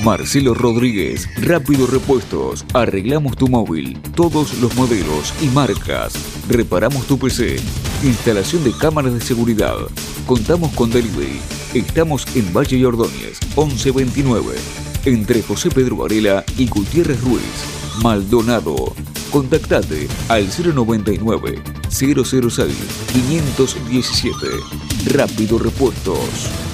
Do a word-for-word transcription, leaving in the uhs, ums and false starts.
Marcelo Rodríguez, Rápido Repuestos. Arreglamos tu móvil, todos los modelos y marcas. Reparamos tu P C. Instalación de cámaras de seguridad. Contamos con delivery. Estamos en Valle y Ordóñez, once veintinueve. Entre José Pedro Varela y Gutiérrez Ruiz. Maldonado. Contactate al cero noventa y nueve, cero cero seis, quinientos diecisiete. Rápido Repuestos.